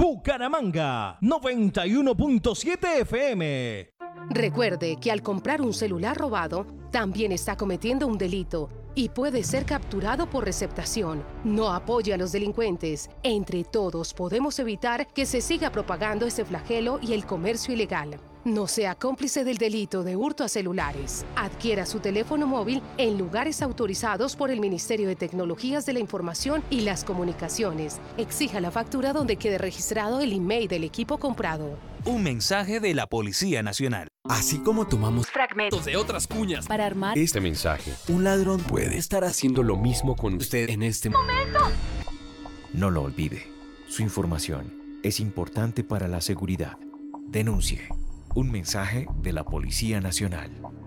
Bucaramanga, 91.7 FM. Recuerde que al comprar un celular robado, también está cometiendo un delito y puede ser capturado por receptación. No apoye a los delincuentes. Entre todos podemos evitar que se siga propagando este flagelo y el comercio ilegal. No sea cómplice del delito de hurto a celulares. Adquiera su teléfono móvil en lugares autorizados por el Ministerio de Tecnologías de la Información y las Comunicaciones. Exija la factura donde quede registrado el email del equipo comprado. Un mensaje de la Policía Nacional. Así como tomamos fragmentos de otras cuñas para armar este mensaje, un ladrón puede estar haciendo lo mismo con usted en este momento. No lo olvide. Su información es importante para la seguridad. Denuncie. Un mensaje de la Policía Nacional.